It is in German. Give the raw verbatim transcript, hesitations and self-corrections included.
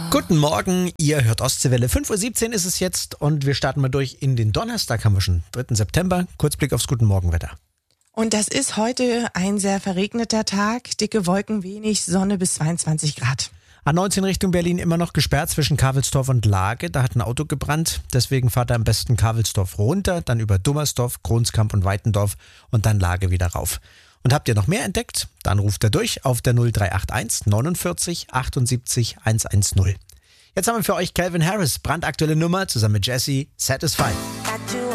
Guten Morgen, ihr hört Ostseewelle. fünf Uhr siebzehn ist es jetzt und wir starten mal durch in den Donnerstag, haben wir schon, dritten September. Kurzblick aufs Guten Morgenwetter. Und das ist heute ein sehr verregneter Tag. Dicke Wolken, wenig Sonne bis zweiundzwanzig Grad. A neunzehn Richtung Berlin immer noch gesperrt zwischen Kavelsdorf und Lage. Da hat ein Auto gebrannt. Deswegen fahrt ihr am besten Kavelsdorf runter, dann über Dummersdorf, Kronskamp und Weitendorf und dann Lage wieder rauf. Und habt ihr noch mehr entdeckt? Dann ruft er durch auf der null drei acht eins neunundvierzig achtundsiebzig hundertzehn. Jetzt haben wir für euch Calvin Harris, brandaktuelle Nummer, zusammen mit Jesse, Satisfied.